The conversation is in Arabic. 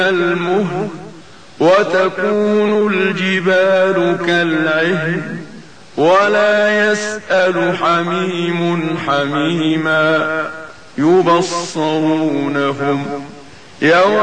المهل وتكون الجبال كالعهن ولا يسأل حميم حميما يبصرونهم